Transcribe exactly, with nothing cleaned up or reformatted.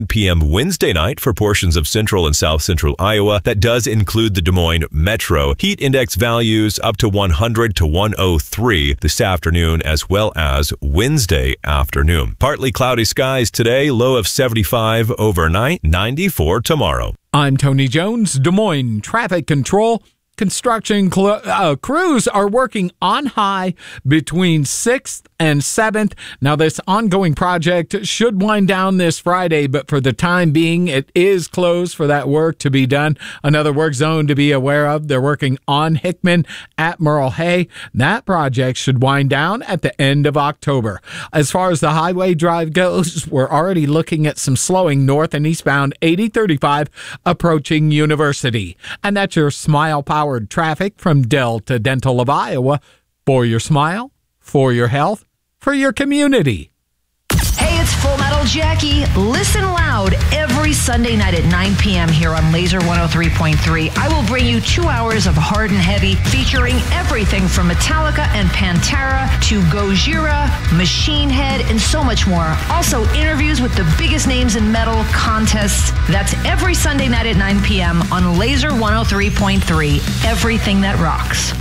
p m Wednesday night for portions of central and south central Iowa. That does include the Des Moines metro. Heat index values up to one hundred to one oh three this afternoon as well as Wednesday afternoon. Partly cloudy skies today, low of seventy-five overnight, ninety-four tomorrow. I'm Tony Jones, Des Moines Traffic Control. Construction cl- uh, crews are working on high between sixth and seventh. Now, this ongoing project should wind down this Friday, but for the time being, it is closed for that work to be done. Another work zone to be aware of, they're working on Hickman at Merle Hay. That project should wind down at the end of October. As far as the highway drive goes, we're already looking at some slowing north and eastbound eighty thirty-five approaching University. And that's your Smile Power traffic from Delta Dental of Iowa. For your smile, for your health, for your community. Hey, it's Full Metal Jackie. Listen loud every Sunday night at nine p.m. here on Laser one oh three point three. I will bring you two hours of hard and heavy featuring everything from Metallica and Pantera to Gojira, Machine Head, and so much more. Also, interviews with the biggest names in metal, contests. That's every Sunday night at nine p.m. on Laser one oh three point three. Everything that rocks.